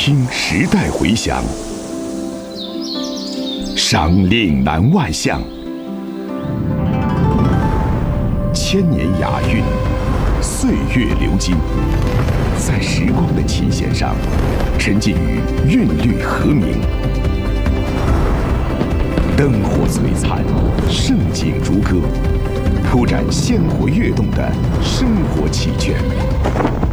听时代回响，赏岭南外巷，千年雅韵，岁月流金，在时光的琴弦上，沉浸于韵律和鸣。灯火璀璨，盛景如歌，铺展鲜活跃动的生活奇卷。